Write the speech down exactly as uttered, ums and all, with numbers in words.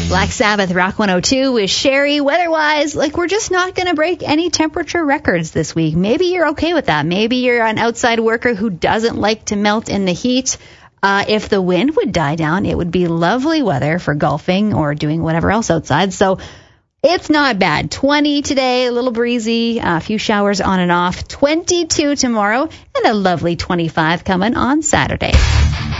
Black Sabbath, Rock one oh two with Sherry. Weather-wise, like, we're just not going to break any temperature records this week. Maybe you're okay with that. Maybe you're an outside worker who doesn't like to melt in the heat. Uh, if the wind would die down, it would be lovely weather for golfing or doing whatever else outside. So it's not bad. twenty today, a little breezy, a few showers on and off. twenty-two tomorrow, and a lovely twenty-five coming on Saturday.